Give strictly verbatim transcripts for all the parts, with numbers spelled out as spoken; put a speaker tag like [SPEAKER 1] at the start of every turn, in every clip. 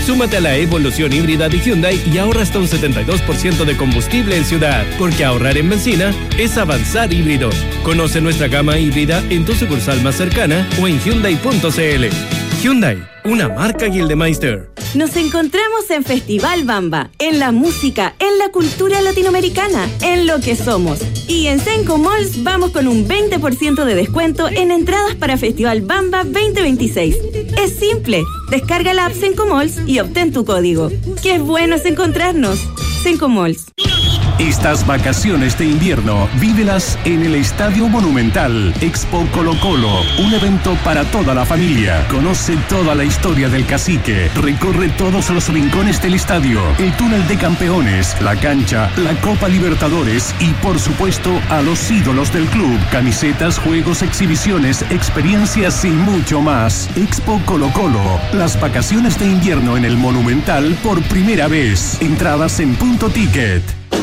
[SPEAKER 1] Súmate a la evolución híbrida de Hyundai y ahorra hasta un setenta y dos por ciento de combustible en ciudad, porque ahorrar en benzina es avanzar híbrido. Conoce nuestra gama híbrida en tu sucursal más cercana o en Hyundai punto c l. Hyundai, una marca Gildemeister.
[SPEAKER 2] Nos encontramos en Festival Bamba, en la música, en la cultura latinoamericana, en lo que somos. Y en Senco Malls vamos con un veinte por ciento de descuento en entradas para Festival Bamba veinte veintiséis. Es simple, descarga la app Senco Malls y obtén tu código. ¡Qué bueno es encontrarnos! Senco Malls.
[SPEAKER 3] Estas vacaciones de invierno, vívelas en el Estadio Monumental. Expo Colo Colo, un evento para toda la familia. Conoce toda la historia del Cacique. Recorre todos los rincones del estadio, el túnel de campeones, la cancha, la Copa Libertadores y, por supuesto, a los ídolos del club. Camisetas, juegos, exhibiciones, experiencias y mucho más. Expo Colo Colo, las vacaciones de invierno en el Monumental por primera vez. Entradas en Punto Ticket.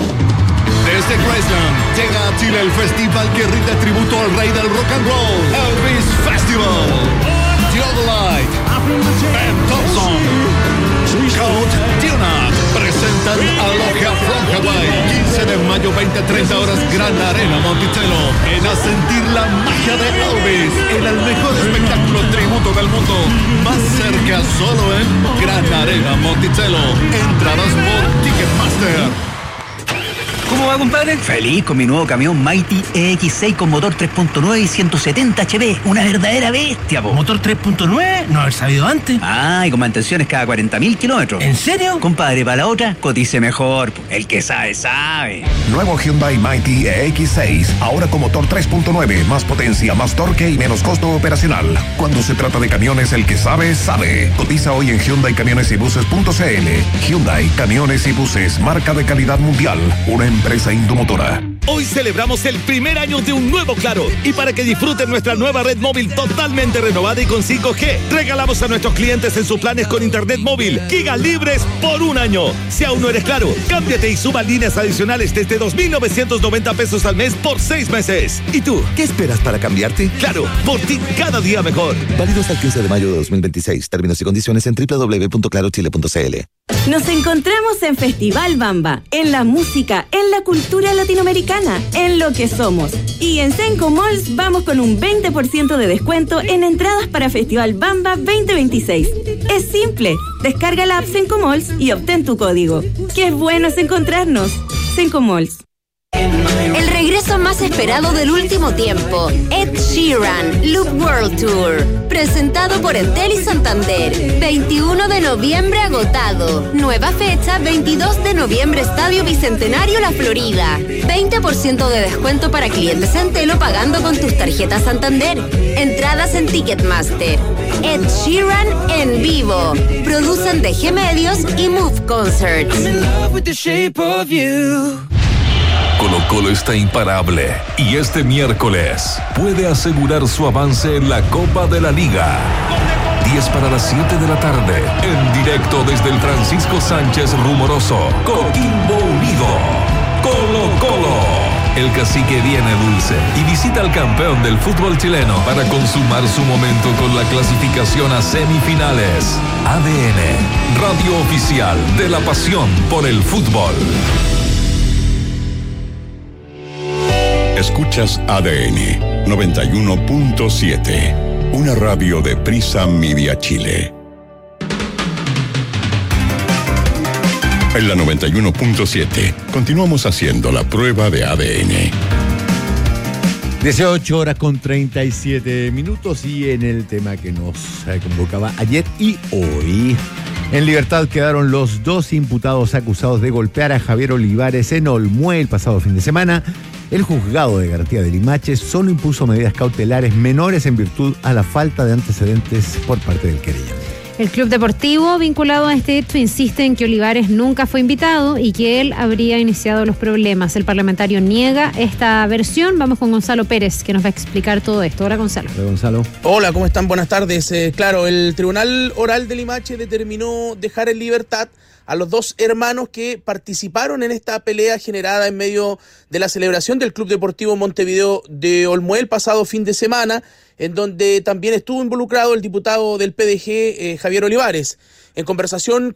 [SPEAKER 4] Desde Graceland llega a Chile el festival que rinde tributo al rey del rock and roll, Elvis Festival. Theodolite, Ben Thompson, Count Dionat presentan a Logia from Hawaii. quince de mayo, veinte a treinta horas, Gran Arena Monticello. En a sentir la magia de Elvis en el mejor espectáculo tributo del mundo. Más cerca solo en Gran Arena Monticello. Entradas por Ticketmaster.
[SPEAKER 5] ¿Cómo va, compadre?
[SPEAKER 6] Feliz con mi nuevo camión Mighty E X seis con motor tres punto nueve y ciento setenta H P. Una verdadera bestia, po.
[SPEAKER 5] ¿Motor tres punto nueve? No haber sabido antes.
[SPEAKER 6] Ah, y con mantenciones cada cuarenta mil kilómetros.
[SPEAKER 5] ¿En serio?
[SPEAKER 6] Compadre, para la otra, cotice mejor. El que sabe, sabe.
[SPEAKER 7] Nuevo Hyundai Mighty E X seis. Ahora con motor tres punto nueve. Más potencia, más torque y menos costo operacional. Cuando se trata de camiones, el que sabe, sabe. Cotiza hoy en Hyundai Camiones y Buses punto c l. Hyundai Camiones y Buses. Marca de calidad mundial. Una empresa Indomotora.
[SPEAKER 8] Hoy celebramos el primer año de un nuevo Claro y para que disfruten nuestra nueva red móvil totalmente renovada y con cinco G, regalamos a nuestros clientes en sus planes con internet móvil gigas libres por un año. Si aún no eres Claro, cámbiate y suba líneas adicionales desde dos mil novecientos noventa pesos al mes por seis meses. ¿Y tú, qué esperas para cambiarte? Claro, por ti cada día mejor.
[SPEAKER 9] Válido hasta el quince de mayo de dos mil veintiséis. Términos y condiciones en doble u doble u doble u punto claro chile punto c l.
[SPEAKER 2] Nos encontramos en Festival Bamba, en la música, en la cultura latinoamericana, en lo que somos. Y en Senco Malls vamos con un veinte por ciento de descuento en entradas para Festival Bamba veinte veintiséis. Es simple, descarga la app Senco Malls y obtén tu código. ¡Qué bueno es encontrarnos! Senco Malls.
[SPEAKER 10] El regreso más esperado del último tiempo, Ed Sheeran, Loop World Tour, presentado por Entel y Santander, veintiuno de noviembre agotado, nueva fecha veintidós de noviembre Estadio Bicentenario La Florida, veinte por ciento de descuento para clientes Entel o pagando con tus tarjetas Santander, entradas en Ticketmaster. Ed Sheeran en vivo, producen D G Medios y Move Concerts.
[SPEAKER 11] Colo Colo está imparable y este miércoles puede asegurar su avance en la Copa de la Liga. diez para las siete de la tarde, en directo desde el Francisco Sánchez Rumoroso, Coquimbo Unido. Colo Colo. El Cacique viene dulce y visita al campeón del fútbol chileno para consumar su momento con la clasificación a semifinales. A D N, radio oficial de la pasión por el fútbol.
[SPEAKER 12] Escuchas A D N noventa y uno punto siete, una radio de Prisa Media Chile. En la noventa y uno punto siete continuamos haciendo la prueba de A D N.
[SPEAKER 13] dieciocho horas con treinta y siete minutos y en el tema que nos eh, convocaba ayer y hoy. En libertad quedaron los dos imputados acusados de golpear a Javier Olivares en Olmué el pasado fin de semana. El juzgado de garantía de Limache solo impuso medidas cautelares menores en virtud a la falta de antecedentes por parte del querellante.
[SPEAKER 14] El club deportivo vinculado a este hecho insiste en que Olivares nunca fue invitado y que él habría iniciado los problemas. El parlamentario niega esta versión. Vamos con Gonzalo Pérez, que nos va a explicar todo esto. Hola, Gonzalo.
[SPEAKER 13] Hola, Gonzalo.
[SPEAKER 15] Hola, ¿cómo están? Buenas tardes. Eh, claro, el Tribunal Oral de Limache determinó dejar en libertad a los dos hermanos que participaron en esta pelea generada en medio de la celebración del Club Deportivo Montevideo de Olmué el pasado fin de semana, en donde también estuvo involucrado el diputado del P D G, eh, Javier Olivares. En conversación